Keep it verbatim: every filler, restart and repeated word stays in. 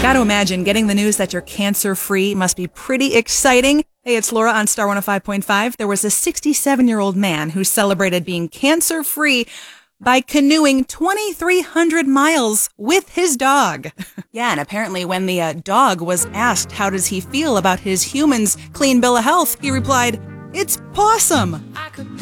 Gotta imagine getting the news that you're cancer-free must be pretty exciting. Hey, it's Laura on Star one oh five point five. There was a sixty-seven-year-old man who celebrated being cancer-free by canoeing twenty-three hundred miles with his dog. Yeah, and apparently when the uh, dog was asked how does he feel about his human's clean bill of health, he replied, "It's pawsome."